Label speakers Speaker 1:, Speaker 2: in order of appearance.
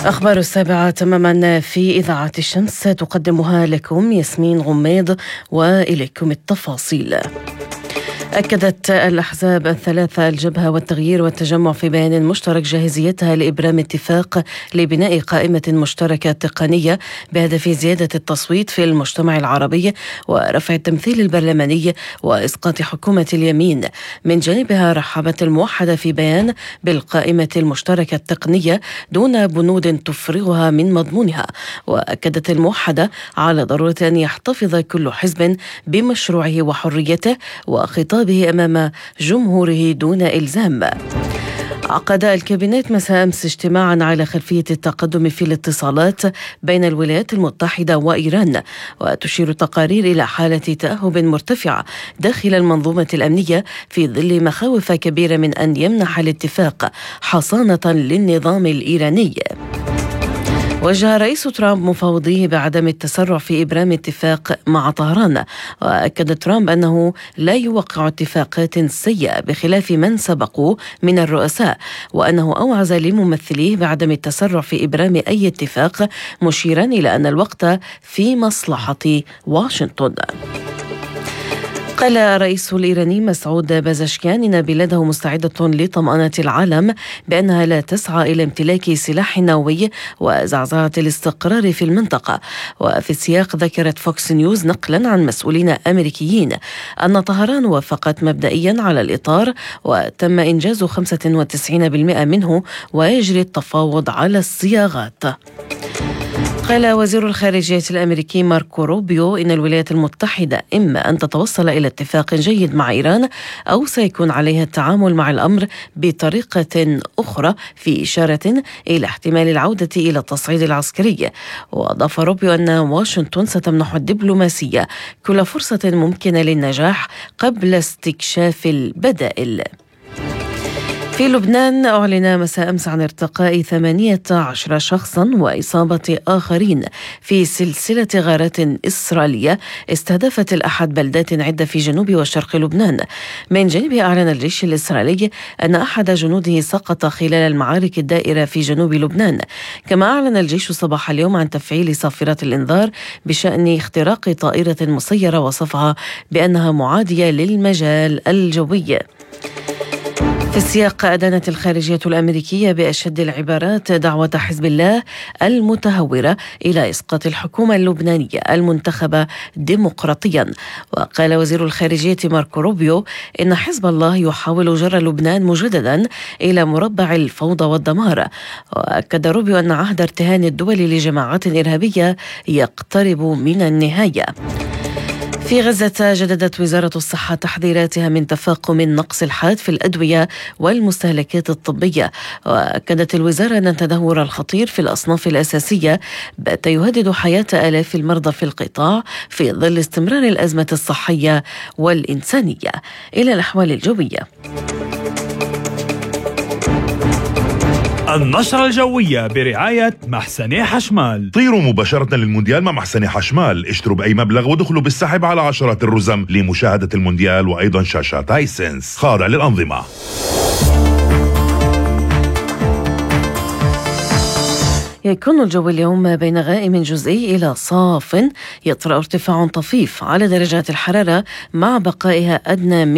Speaker 1: أخبار 7 تماما في إذاعة الشمس تقدمها لكم ياسمين غميض، وإليكم التفاصيل. أكدت الأحزاب الثلاثة الجبهة والتغيير والتجمع في بيان مشترك جاهزيتها لإبرام اتفاق لبناء قائمة مشتركة تقنية بهدف زيادة التصويت في المجتمع العربي ورفع التمثيل البرلماني وإسقاط حكومة اليمين. من جانبها رحبت الموحدة في بيان بالقائمة المشتركة التقنية دون بنود تفرغها من مضمونها، وأكدت الموحدة على ضرورة أن يحتفظ كل حزب بمشروعه وحريته وخطابه أمام جمهوره دون إلزام. عقد الكابينت مساء أمس اجتماعا على خلفية التقدم في الاتصالات بين الولايات المتحدة وإيران، وتشير التقارير إلى حالة تأهب مرتفعة داخل المنظومة الأمنية في ظل مخاوف كبيرة من أن يمنح الاتفاق حصانة للنظام الإيراني. وجه رئيس ترامب مفاوضيه بعدم التسرع في إبرام اتفاق مع طهران، وأكد ترامب أنه لا يوقع اتفاقات سيئة بخلاف من سبقوا من الرؤساء، وأنه أوعز لممثليه بعدم التسرع في إبرام أي اتفاق، مشيرا إلى أن الوقت في مصلحة واشنطن. قال الرئيس الإيراني مسعود بازشكيان إن بلاده مستعدة لطمأنة العالم بأنها لا تسعى إلى امتلاك سلاح نووي وزعزعة الاستقرار في المنطقة. وفي السياق ذكرت فوكس نيوز نقلا عن مسؤولين أمريكيين أن طهران وافقت مبدئيا على الإطار وتم إنجاز 95% منه ويجري التفاوض على الصياغات. قال وزير الخارجية الأمريكي ماركو روبيو إن الولايات المتحدة إما أن تتوصل إلى اتفاق جيد مع إيران أو سيكون عليها التعامل مع الأمر بطريقة أخرى، في إشارة إلى احتمال العودة إلى التصعيد العسكري. وأضاف روبيو أن واشنطن ستمنح الدبلوماسية كل فرصة ممكنة للنجاح قبل استكشاف البدائل. في لبنان أعلن مساء أمس عن ارتقاء 18 شخصا وإصابة آخرين في سلسلة غارات إسرائيلية استهدفت الأحد بلدات عدة في جنوب وشرق لبنان. من جانبه أعلن الجيش الإسرائيلي أن أحد جنوده سقط خلال المعارك الدائرة في جنوب لبنان. كما أعلن الجيش صباح اليوم عن تفعيل صافرات الإنذار بشأن اختراق طائرة مسيرة وصفها بأنها معادية للمجال الجوي. في السياق أدانت الخارجية الأمريكية بأشد العبارات دعوة حزب الله المتهورة إلى إسقاط الحكومة اللبنانية المنتخبة ديمقراطيا. وقال وزير الخارجية ماركو روبيو إن حزب الله يحاول جر لبنان مجددا إلى مربع الفوضى والدمار. وأكد روبيو أن عهد ارتهان الدول لجماعات إرهابية يقترب من النهاية. في غزة جددت وزارة الصحة تحذيراتها من تفاقم النقص الحاد في الأدوية والمستهلكات الطبية. وأكدت الوزارة أن التدهور الخطير في الأصناف الأساسية بات يهدد حياة آلاف المرضى في القطاع في ظل استمرار الأزمة الصحية والإنسانية. إلى الأحوال الجوية.
Speaker 2: النشرة الجوية برعاية محسن حشمال.
Speaker 3: طيروا مباشرة للمونديال مع محسن حشمال، اشتروا بأي مبلغ ودخلوا بالسحب على عشرات الرزم لمشاهدة المونديال وأيضا شاشات هايسنس خاضع للأنظمة.
Speaker 1: يكون الجو اليوم بين غائم جزئي إلى صاف، يطرأ ارتفاع طفيف على درجات الحرارة مع بقائها أدنى